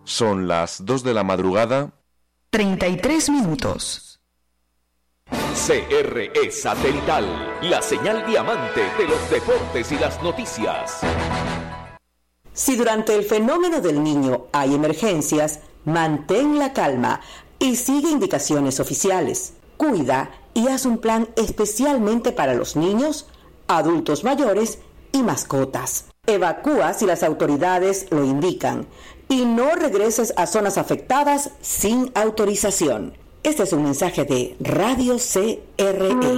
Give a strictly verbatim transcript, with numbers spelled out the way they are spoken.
Son las dos de la madrugada. treinta y tres minutos. C R E Satelital, la señal diamante de los deportes y las noticias. Si durante el fenómeno del Niño hay emergencias, mantén la calma y sigue indicaciones oficiales. Cuida y haz un plan especialmente para los niños, adultos mayores y mascotas. Evacúa si las autoridades lo indican y no regreses a zonas afectadas sin autorización. Este es un mensaje de Radio C R E.